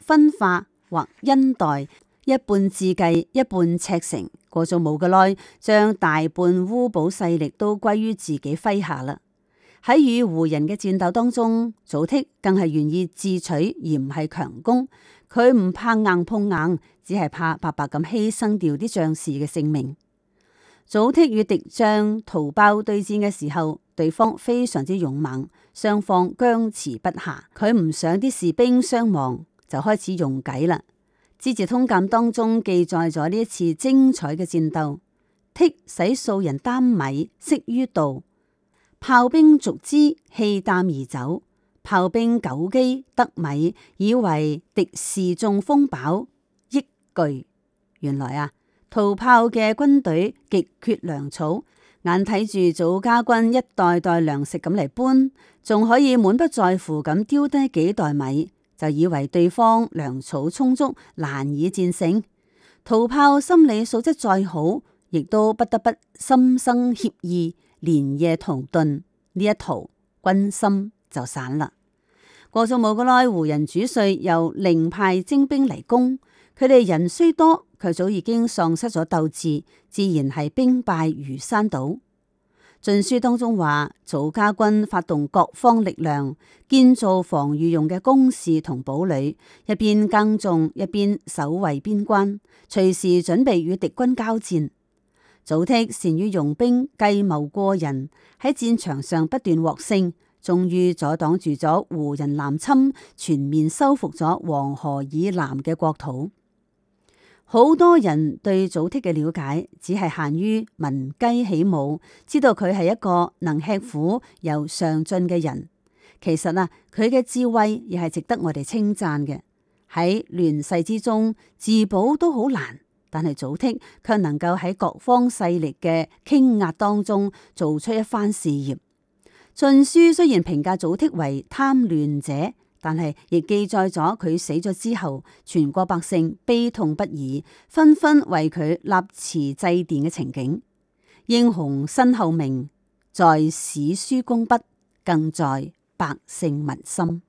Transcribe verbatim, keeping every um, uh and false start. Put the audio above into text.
分化或恩代，一半自繼，一半赤誠。過咗冇幾耐，將大半烏堡勢力都歸於自己麾下啦。喺與胡人嘅戰鬥當中，祖逖更係願意智取而唔係強攻。佢唔怕硬碰硬，只係怕白白咁犧牲掉啲將士嘅性命。祖逖與敵將屠豹對戰嘅時候，對方非常之勇猛，雙方僵持不下。佢唔想啲士兵傷亡，就開始用計啦。《資治通鑑》當中記載咗呢一次精彩嘅戰鬥。逖使數人擔米息於道，炮兵逐之棄擔而走。炮兵久饑得米，以為敵士中豐飽，益懼。原來啊，屠豹嘅軍隊極缺糧草，眼睇住祖家軍一袋袋糧食咁嚟搬，仲可以滿不在乎咁丟低幾袋米，就以為對方糧草充足，難以戰勝。屠豹心理素質再好，亦都不得不心生怯意，連夜屠遁。呢一屠，軍心就散啦。過咗冇幾耐，胡人主帥又另派精兵嚟攻，佢哋人雖多，卻早已經喪失咗鬥志，自然係兵敗如山倒。晉書當中話，祖家軍發動各方力量，建造防禦用嘅工事同堡壘，一邊耕種，一邊守衛邊關，隨時準備與敵軍交戰。祖逖善於用兵，計謀過人，喺戰場上不斷獲勝。終於阻擋住咗胡人南侵，全面收復咗黃河以南嘅國土。好多人對祖逖嘅了解只係限於聞雞起舞，知道佢係一個能吃苦又上進嘅人。其實啊，佢嘅智慧亦係值得我哋稱讚嘅。喺亂世之中自保都好難，但係祖逖卻能夠喺各方勢力嘅傾壓當中做出一番事業。晉書雖然評價祖逖為貪亂者，但係亦記載咗佢死咗之後，全國百姓悲痛不已，紛紛為佢立祠祭奠嘅情景。英雄身後名，在史書功筆，更在百姓民心。